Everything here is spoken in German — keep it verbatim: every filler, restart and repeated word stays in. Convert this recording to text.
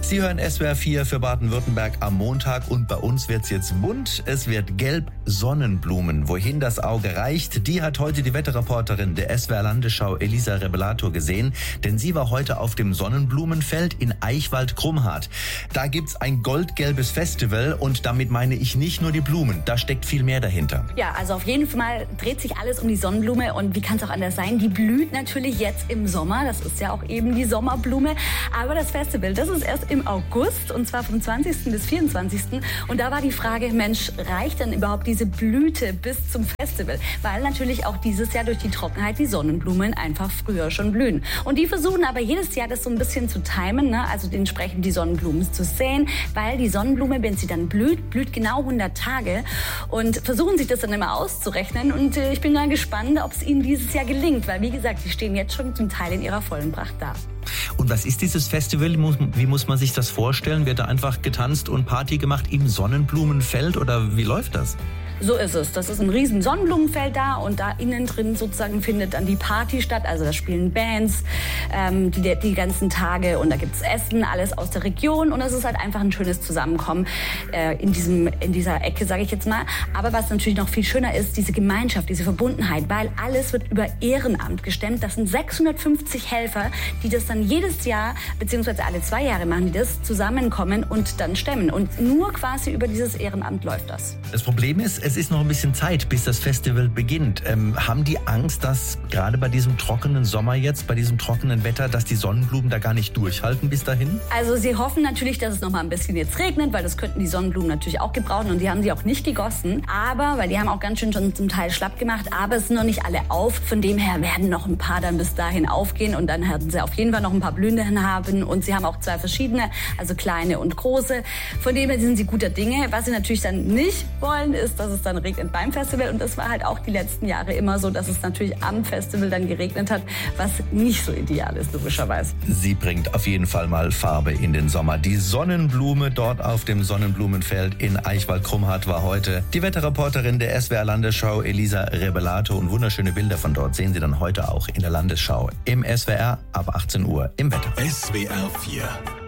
Sie hören S W R vier für Baden-Württemberg am Montag und bei uns wird's jetzt bunt. Es wird gelb, Sonnenblumen. Wohin das Auge reicht, die hat heute die Wetterreporterin der S W R Landesschau Elisa Rebelato gesehen, denn sie war heute auf dem Sonnenblumenfeld in Eichwald-Krummhardt. Da gibt's ein goldgelbes Festival und damit meine ich nicht nur die Blumen, da steckt viel mehr dahinter. Ja, also auf jeden Fall dreht sich alles um die Sonnenblume und wie kann es auch anders sein? Die blüht natürlich jetzt im Sommer, das ist ja auch eben die Sommerblume, aber das Festival, das ist erst im August und zwar vom zwanzigsten bis vierundzwanzigsten Und da war die Frage, Mensch, reicht denn überhaupt diese Blüte bis zum Festival? Weil natürlich auch dieses Jahr durch die Trockenheit die Sonnenblumen einfach früher schon blühen. Und die versuchen aber jedes Jahr das so ein bisschen zu timen, ne? Also entsprechend die Sonnenblumen zu säen, weil die Sonnenblume, wenn sie dann blüht, blüht genau hundert Tage und versuchen sich das dann immer auszurechnen und äh, ich bin mal gespannt, ob es ihnen dieses Jahr gelingt, weil wie gesagt, die stehen jetzt schon zum Teil in ihrer vollen Pracht da. Und was ist dieses Festival? Wie muss man sich das vorstellen? Wird da einfach getanzt und Party gemacht im Sonnenblumenfeld oder wie läuft das? So ist es. Das ist ein riesen Sonnenblumenfeld da und da innen drin sozusagen findet dann die Party statt. Also da spielen Bands ähm, die, die ganzen Tage und da gibt's Essen, alles aus der Region und es ist halt einfach ein schönes Zusammenkommen äh, in diesem in dieser Ecke, sage ich jetzt mal. Aber was natürlich noch viel schöner ist, diese Gemeinschaft, diese Verbundenheit, weil alles wird über Ehrenamt gestemmt. Das sind sechshundertfünfzig Helfer, die das dann jedes Jahr, beziehungsweise alle zwei Jahre machen die das, zusammenkommen und dann stemmen. Und nur quasi über dieses Ehrenamt läuft das. Das Problem ist, es ist noch ein bisschen Zeit, bis das Festival beginnt. Ähm, haben die Angst, dass gerade bei diesem trockenen Sommer jetzt, bei diesem trockenen Wetter, dass die Sonnenblumen da gar nicht durchhalten bis dahin? Also sie hoffen natürlich, dass es noch mal ein bisschen jetzt regnet, weil das könnten die Sonnenblumen natürlich auch gebrauchen und die haben sie auch nicht gegossen. Aber, weil die haben auch ganz schön schon zum Teil schlapp gemacht, aber es sind noch nicht alle auf. Von dem her werden noch ein paar dann bis dahin aufgehen und dann werden sie auf jeden Fall noch ein paar Blühende haben und sie haben auch zwei verschiedene, also kleine und große. Von dem her sind sie guter Dinge. Was sie natürlich dann nicht wollen, ist, dass es dann regnet beim Festival und das war halt auch die letzten Jahre immer so, dass es natürlich am Festival dann geregnet hat, was nicht so ideal ist, logischerweise. Sie bringt auf jeden Fall mal Farbe in den Sommer. Die Sonnenblume dort auf dem Sonnenblumenfeld in Eichwald-Krummhardt war heute die Wetterreporterin der S W R Landesschau Elisa Rebelato und wunderschöne Bilder von dort sehen Sie dann heute auch in der Landesschau im S W R ab achtzehn Uhr im Wetter. S W R vier